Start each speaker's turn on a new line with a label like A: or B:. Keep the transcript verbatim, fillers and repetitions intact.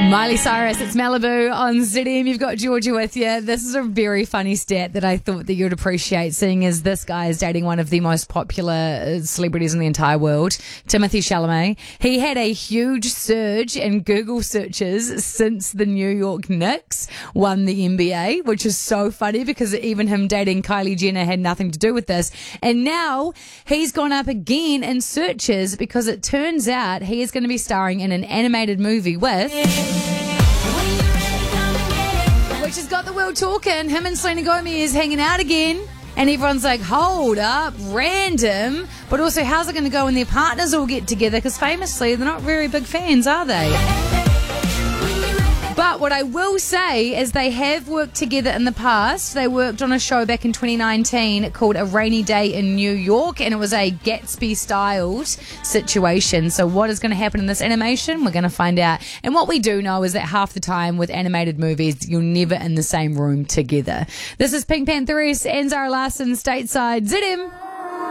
A: Miley Cyrus, it's Malibu on Z M. You've got Georgia with you. This is a very funny stat that I thought that you'd appreciate, seeing as this guy is dating one of the most popular celebrities in the entire world, Timothée Chalamet. He had a huge surge in Google searches since the New York Knicks won the N B A, which is so funny because even him dating Kylie Jenner had nothing to do with this. And now he's gone up again in searches because it turns out he is going to be starring in an animated movie with... which has got the world talking. Him and Selena Gomez hanging out again. And everyone's like, hold up, random. But also, how's it going to go when their partners all get together? Because famously, they're not very big fans, are they? But what I will say is they have worked together in the past. They worked on a show back in twenty nineteen called A Rainy Day in New York, and it was a Gatsby-styled situation. So what is going to happen in this animation? We're going to find out. And what we do know is that half the time with animated movies, you're never in the same room together. This is Pink Pantheress and Zara Larsson stateside. Z M.